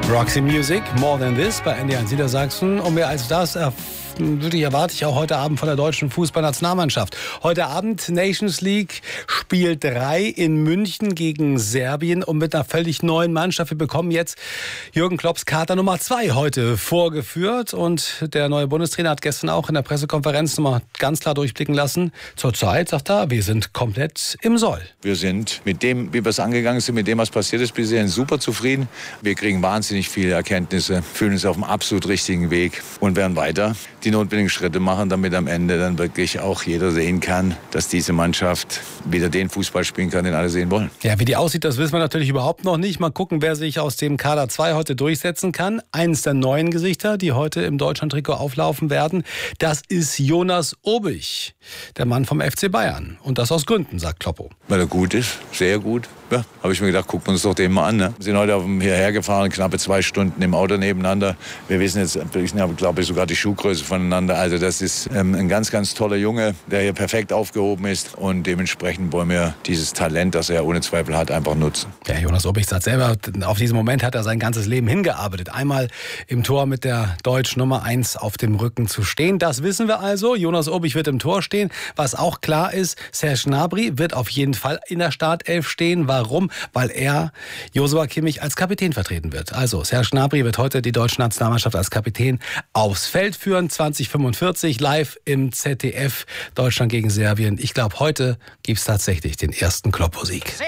Roxy Music, More Than This bei NDR Niedersachsen. Und mehr als das erwarte ich auch heute Abend von der deutschen Fußballnationalmannschaft. Heute Abend Nations League Spiel 3 in München gegen Serbien und mit einer völlig neuen Mannschaft. Wir bekommen jetzt Jürgen Klopps Kader Nummer 2 heute vorgeführt und der neue Bundestrainer hat gestern auch in der Pressekonferenz nochmal ganz klar durchblicken lassen. Zurzeit, sagt er, wir sind komplett im Soll. Wir sind mit dem, wie wir es angegangen sind, mit dem, was passiert ist, bisher super zufrieden. Wir kriegen wahnsinnig viele Erkenntnisse, fühlen uns auf dem absolut richtigen Weg und werden weiter die notwendigen Schritte machen, damit am Ende dann wirklich auch jeder sehen kann, dass diese Mannschaft wieder den Fußball spielen kann, den alle sehen wollen. Ja, wie die aussieht, das wissen wir natürlich überhaupt noch nicht. Mal gucken, wer sich aus dem Kader 2 heute durchsetzen kann. Eines der neuen Gesichter, die heute im Deutschland-Trikot auflaufen werden, das ist Jonas Obich, der Mann vom FC Bayern. Und das aus Gründen, sagt Kloppo. Weil er gut ist, sehr gut. Ja, habe ich mir gedacht, gucken wir uns doch den mal an. Ne? Wir sind heute hierher gefahren, knappe 2 Stunden im Auto nebeneinander. Wir wissen jetzt, glaube ich, sogar die Schuhgröße voneinander. Also das ist ein ganz, ganz toller Junge, der hier perfekt aufgehoben ist. Und dementsprechend wollen wir dieses Talent, das er ohne Zweifel hat, einfach nutzen. Ja, Jonas Obich sagt selber, auf diesen Moment hat er sein ganzes Leben hingearbeitet. Einmal im Tor mit der deutschen Nummer 1 auf dem Rücken zu stehen. Das wissen wir also. Jonas Obich wird im Tor stehen. Was auch klar ist, Serge Gnabry wird auf jeden Fall in der Startelf stehen. Warum? Weil er Joshua Kimmich als Kapitän vertreten wird. Also Serge Gnabry wird heute die deutsche Nationalmannschaft als Kapitän aufs Feld führen. 2045 live im ZDF. Deutschland gegen Serbien. Ich glaube, heute gibt es tatsächlich den ersten Kloppo-Sieg.